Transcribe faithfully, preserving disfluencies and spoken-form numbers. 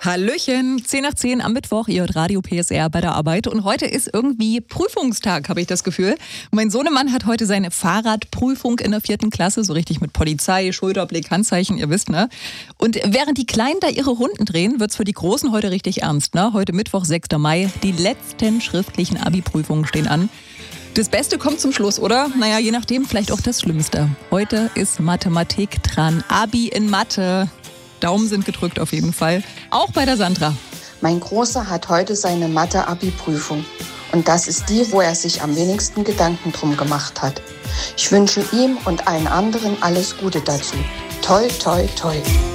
Hallöchen, zehn nach zehn am Mittwoch, ihr hört Radio P S R bei der Arbeit und heute ist irgendwie Prüfungstag, habe ich das Gefühl. Mein Sohnemann hat heute seine Fahrradprüfung in der vierten Klasse, so richtig mit Polizei, Schulterblick, Handzeichen, ihr wisst, ne? Und während die Kleinen da ihre Runden drehen, wird's für die Großen heute richtig ernst, ne? Heute Mittwoch, sechster Mai, die letzten schriftlichen Abi-Prüfungen stehen an. Das Beste kommt zum Schluss, oder? Naja, je nachdem, vielleicht auch das Schlimmste. Heute ist Mathematik dran, Abi in Mathe. Daumen sind gedrückt auf jeden Fall. Auch bei der Sandra. Mein Großer hat heute seine Mathe-Abi-Prüfung. Und das ist die, wo er sich am wenigsten Gedanken drum gemacht hat. Ich wünsche ihm und allen anderen alles Gute dazu. Toi, toi, toi.